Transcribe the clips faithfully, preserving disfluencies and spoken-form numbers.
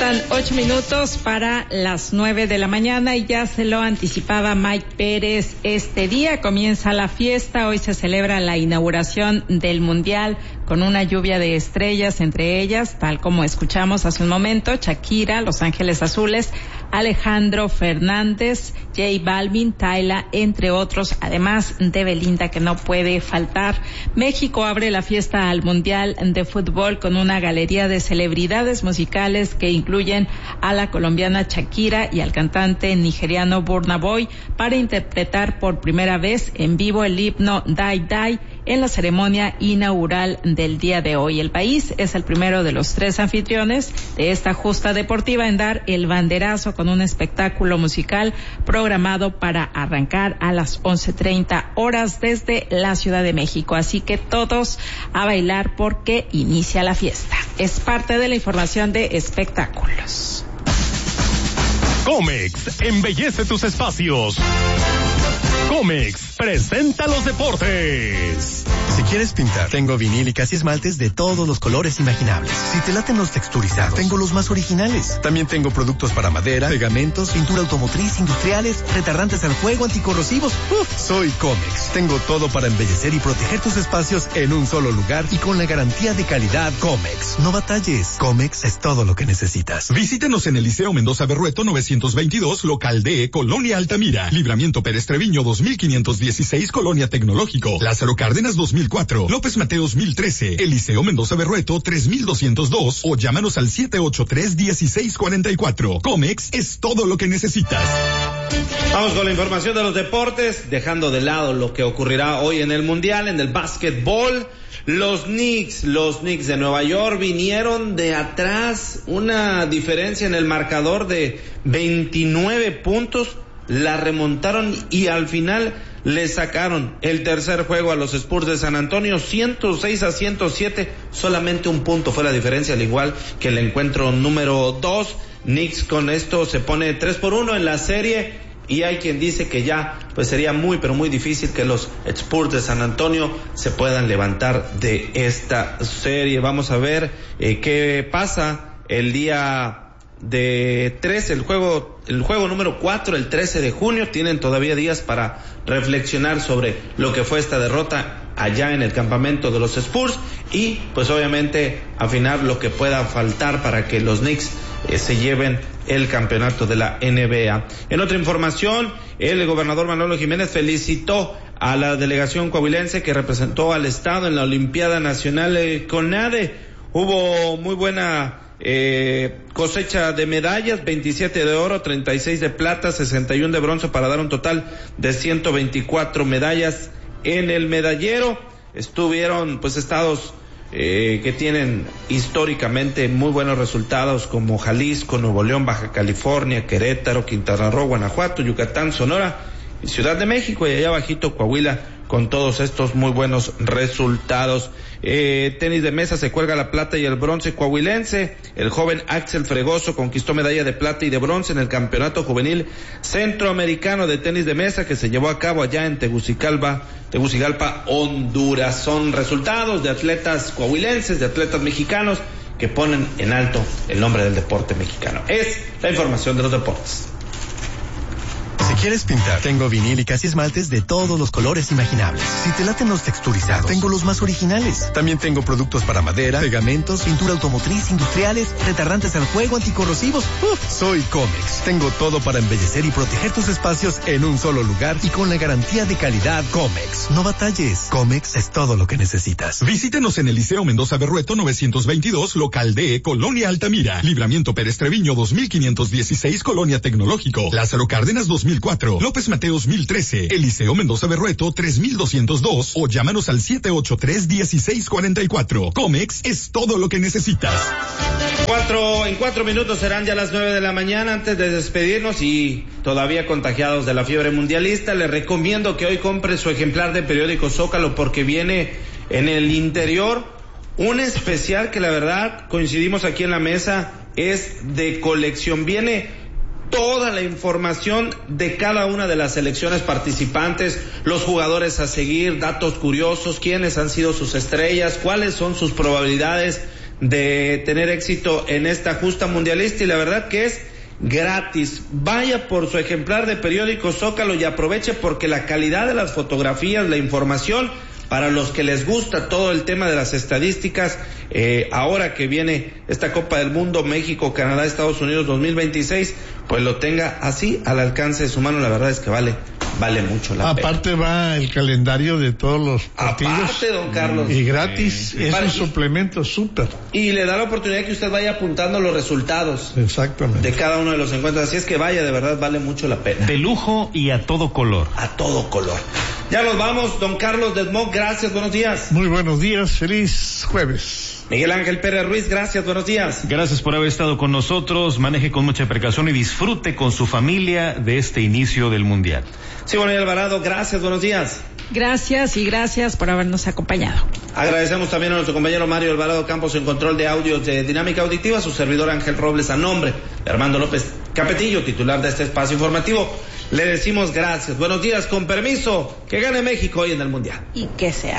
Faltan ocho minutos para las nueve de la mañana y ya se lo anticipaba Mike Pérez. Este día comienza la fiesta. Hoy se celebra la inauguración del Mundial con una lluvia de estrellas, entre ellas, tal como escuchamos hace un momento, Shakira, Los Ángeles Azules, Alejandro Fernández, J Balvin, Tyla, entre otros, además de Belinda, que no puede faltar. México abre la fiesta al Mundial de Fútbol con una galería de celebridades musicales que incluyen a la colombiana Shakira y al cantante nigeriano Burna Boy para interpretar por primera vez en vivo el himno Die Die en la ceremonia inaugural del día de hoy. El país es el primero de los tres anfitriones de esta justa deportiva en dar el banderazo con un espectáculo musical programado para arrancar a las once treinta horas desde la Ciudad de México. Así que todos a bailar porque inicia la fiesta. Es parte de la información de espectáculos. Comex embellece tus espacios. Comex presenta los deportes. Si quieres pintar, tengo vinílicas y esmaltes de todos los colores imaginables. Si te laten los texturizados, tengo los más originales. También tengo productos para madera, pegamentos, pintura automotriz, industriales, retardantes al fuego, anticorrosivos. Uf, soy Comex. Tengo todo para embellecer y proteger tus espacios en un solo lugar y con la garantía de calidad Comex. No batalles. Comex es todo lo que necesitas. Visítenos en el Liceo Mendoza Berrueto novecientos veintidós, local D, Colonia Altamira. Libramiento Pérez Treviño dos mil quinientos dieciséis, Colonia Tecnológico. Lázaro Cárdenas dos mil cuatro, López Mateos mil trece, Eliseo Mendoza Berrueto tres mil doscientos dos o llámanos al siete ocho tres, dieciséis cuarenta y cuatro. Comex es todo lo que necesitas. Vamos con la información de los deportes, dejando de lado lo que ocurrirá hoy en el Mundial, en el básquetbol. Los Knicks, los Knicks de Nueva York vinieron de atrás, una diferencia en el marcador de veintinueve puntos, la remontaron y al final le sacaron el tercer juego a los Spurs de San Antonio, ciento seis a ciento siete, solamente un punto fue la diferencia, al igual que el encuentro número dos. Knicks con esto se pone tres por uno en la serie. Y hay quien dice que ya pues sería muy pero muy difícil que los Spurs de San Antonio se puedan levantar de esta serie. Vamos a ver eh, qué pasa el día de trece, el juego el juego número cuatro, el trece de junio. Tienen todavía días para reflexionar sobre lo que fue esta derrota allá en el campamento de los Spurs y pues obviamente afinar lo que pueda faltar para que los Knicks eh, se lleven el campeonato de la N B A. En otra información, el gobernador Manolo Jiménez felicitó a la delegación coahuilense que representó al estado en la Olimpiada Nacional eh, CONADE. Hubo muy buena eh, cosecha de medallas, veintisiete de oro, treinta y seis de plata, sesenta y uno de bronce, para dar un total de ciento veinticuatro medallas en el medallero. Estuvieron pues estados Eh, que tienen históricamente muy buenos resultados como Jalisco, Nuevo León, Baja California, Querétaro, Quintana Roo, Guanajuato, Yucatán, Sonora y Ciudad de México, y allá abajito Coahuila, con todos estos muy buenos resultados. Eh, tenis de mesa se cuelga la plata y el bronce coahuilense. El joven Axel Fregoso conquistó medalla de plata y de bronce en el campeonato juvenil centroamericano de tenis de mesa que se llevó a cabo allá en Tegucigalpa, Tegucigalpa, Honduras. Son resultados de atletas coahuilenses, de atletas mexicanos que ponen en alto el nombre del deporte mexicano. Es la información de los deportes. Si quieres pintar, tengo vinílicas y esmaltes de todos los colores imaginables. Si te laten los texturizados, tengo los más originales. También tengo productos para madera, pegamentos, pintura automotriz, industriales, retardantes al fuego, anticorrosivos. Uf, soy Comex. Tengo todo para embellecer y proteger tus espacios en un solo lugar y con la garantía de calidad Comex. No batalles. Comex es todo lo que necesitas. Visítenos en el Liceo Mendoza Berrueto novecientos veintidós, local D, Colonia Altamira. Libramiento Pérez Treviño dos mil quinientos dieciséis, Colonia Tecnológico. Lázaro Cárdenas dos mil cuatro, López Mateos mil trece, Eliseo Mendoza Berrueto tres mil doscientos dos o llámanos al siete ocho tres, dieciséis cuarenta y cuatro. Comex es todo lo que necesitas. Cuatro, en cuatro minutos serán ya las nueve de la mañana. Antes de despedirnos y todavía contagiados de la fiebre mundialista, les recomiendo que hoy compre su ejemplar de periódico Zócalo, porque viene en el interior un especial que la verdad, coincidimos aquí en la mesa, es de colección. Viene toda la información de cada una de las selecciones participantes, los jugadores a seguir, datos curiosos, quiénes han sido sus estrellas, cuáles son sus probabilidades de tener éxito en esta justa mundialista y la verdad que es gratis. Vaya por su ejemplar de periódico Zócalo y aproveche porque la calidad de las fotografías, la información, para los que les gusta todo el tema de las estadísticas, eh, ahora que viene esta Copa del Mundo, México, Canadá, Estados Unidos dos mil veintiséis, pues lo tenga así al alcance de su mano, la verdad es que vale, vale mucho la pena. Aparte va el calendario de todos los partidos. Aparte, don Carlos. Y gratis, eh, es para, un suplemento súper. Y le da la oportunidad que usted vaya apuntando los resultados. Exactamente. De cada uno de los encuentros, así es que vaya, de verdad vale mucho la pena. De lujo y a todo color. A todo color. Ya nos vamos, don Carlos Desmond, gracias, buenos días. Muy buenos días, feliz jueves. Miguel Ángel Pérez Ruiz, gracias, buenos días. Gracias por haber estado con nosotros, maneje con mucha precaución y disfrute con su familia de este inicio del Mundial. Sí, bueno, y Alvarado, gracias, buenos días. Gracias y gracias por habernos acompañado. Agradecemos también a nuestro compañero Mario Alvarado Campos en control de audios de Dinámica Auditiva, su servidor Ángel Robles a nombre de Armando López Capetillo, titular de este espacio informativo. Le decimos gracias, buenos días, con permiso, que gane México hoy en el Mundial. Y que sea.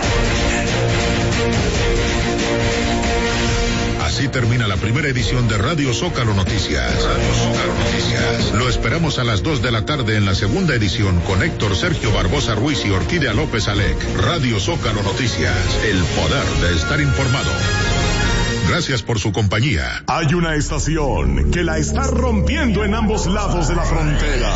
Así termina la primera edición de Radio Zócalo Noticias. Radio Zócalo Noticias. Lo esperamos a las dos de la tarde en la segunda edición con Héctor Sergio Barbosa Ruiz y Orquídea López Alec. Radio Zócalo Noticias. El poder de estar informado. Gracias por su compañía. Hay una estación que la está rompiendo en ambos lados de la frontera.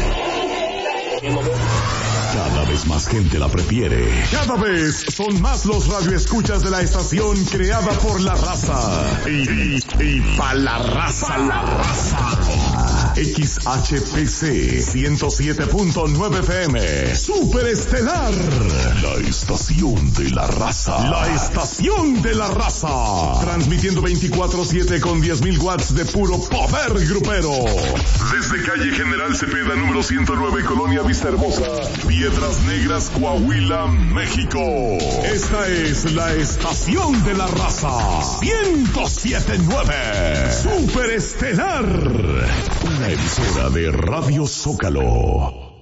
Cada vez más gente la prefiere. Cada vez son más los radioescuchas de la estación creada por la raza. Y, y, y pa' la raza. Pa la raza. X H P C ciento siete punto nueve F M. Superestelar. La estación de la raza. La estación de la raza. Transmitiendo veinticuatro siete con diez mil watts de puro poder grupero. Desde calle General Cepeda, número ciento nueve, Colonia Vista Hermosa, Piedras Negras, Coahuila, México. Esta es la estación de la raza. ciento siete punto nueve. Superestelar. Una emisora de Radio Zócalo.